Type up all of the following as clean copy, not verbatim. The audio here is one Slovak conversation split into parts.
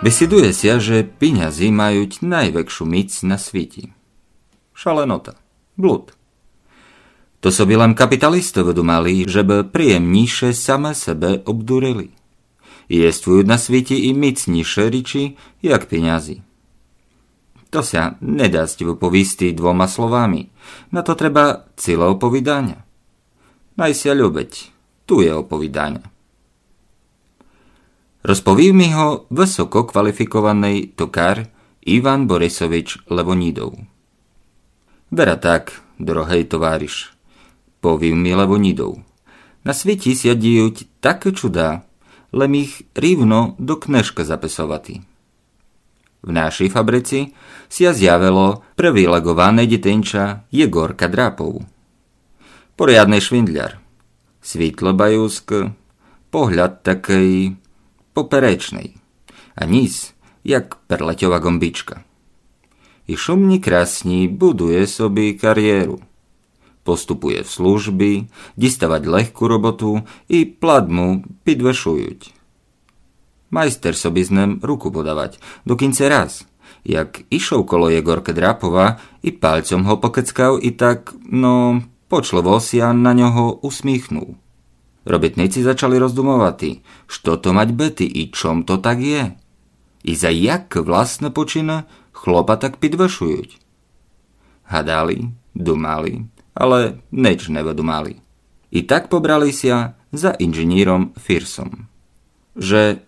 Vysleduje sa, že peňazí majú najväčšiu mic na svete. Šalenota, blud. To sobie len kapitalistovi dumali, že by príjemніше same sebe obdurili. Jestvujú na svete i micніше riči, jak peňazí. To sa nedá povistiť dvoma slovami. Na to treba celé opovidania. Najsia ľubeť, tu je opovidania. Rozpoví mi ho vysoko kvalifikovaný tokár Ivan Borisovič Levonidov. Vera tak, drohej továriš, povím mi Levonidov. Na svete sa dijú také čudá, len ich rivno do knežka zapesovatý. V našej fabrici sa zjavilo privilegované detenča Jegorka Drápov. Poriadny švindľar. Svítlo bajúsk, pohľad takej poperečnej a níz, jak perleťová gombička. I šumní krásní buduje sobie kariéru. Postupuje v služby, distavať lehkú robotu i plat mu pidvešujuť. Majster sobie z nem ruku podávať, dokince raz, jak išol kolo Jegorka Drápova i palcom ho pokeckal i tak, počlovo sa na ňoho usmíchnul. Robitníci začali rozdumovati, što to mať bety i čom to tak je. I za jak vlastne počina chlopa tak pidvešujuť. Hadali, dumali, ale neč nevedumali. I tak pobrali sa za inžinírom Firsom. Že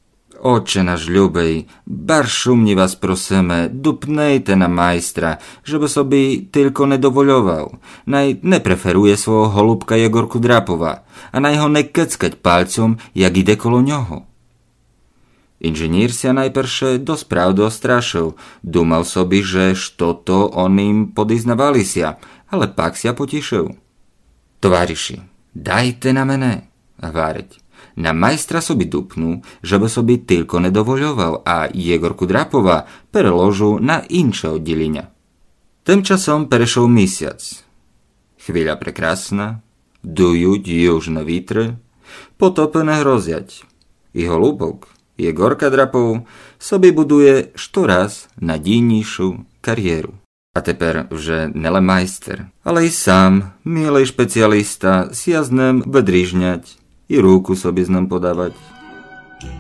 Oče náš ľubej, bar šumni vás proseme, dupnejte na majstra, že by sobie tylko nedovoľoval. Naj nepreferuje svojho holubka Jegorku Drápova a naj ho nekeckať palcom, jak ide kolo ňoho. Inžinír sa najprvšie dosť pravdu ostrašil, dumal sobie, že što to oným podiznavali sa, ale pak sa potišil. Továriši, dajte na mene, váreť. Na majstra sobie dupnú, že by sobie tylko nedovoľoval a Jegorku Drápova preložu na inše oddelenia. Tým časom prešol mesiac. Chvíľa prekrásna, dujuť južné vítre, potopené hroziať. I holúbok, Jegorka Drápov, sobie buduje štoraz na dínejšiu kariéru. A teper že nele majster, ale i sám, milej špecialista, si jaznem vedrižňať i ruku sobie z nám podávať.